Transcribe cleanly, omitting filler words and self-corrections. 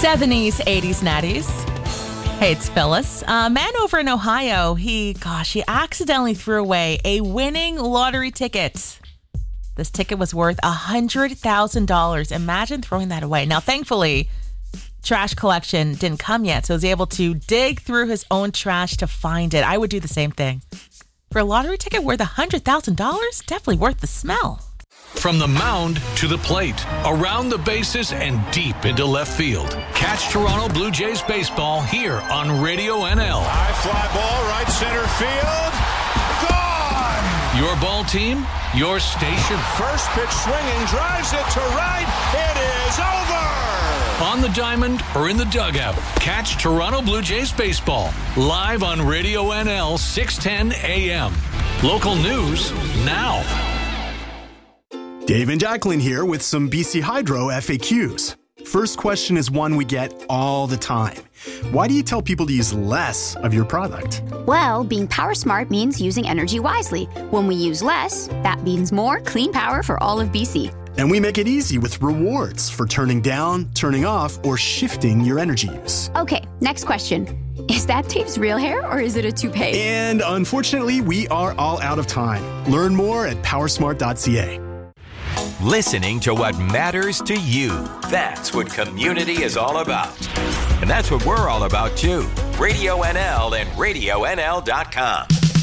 70s, 80s, 90s. Hey, it's Phyllis. A man over in Ohio, he accidentally threw away a winning lottery ticket. This ticket was worth $100,000. Imagine throwing that away. Now, thankfully, trash collection didn't come yet, so he was able to dig through his own trash to find it. I would do the same thing. For a lottery ticket worth $100,000, definitely worth the smell. From the mound to the plate, around the bases, and deep into left field. Catch Toronto Blue Jays baseball here on Radio NL. High fly ball, right center field. Gone! Your ball team, your station. First pitch swinging, drives it to right. It is over! On the diamond or in the dugout, catch Toronto Blue Jays baseball live on Radio NL 610 AM. Local news now. Dave and Jacqueline here with some BC Hydro FAQs. First question is one we get all the time. Why do you tell people to use less of your product? Well, being power smart means using energy wisely. When we use less, that means more clean power for all of BC. And we make it easy with rewards for turning down, turning off, or shifting your energy use. Okay, next question. Is that Dave's real hair or is it a toupee? And unfortunately, we are all out of time. Learn more at powersmart.ca. Listening to what matters to you. That's what community is all about. And that's what we're all about, too. Radio NL and RadioNL.com.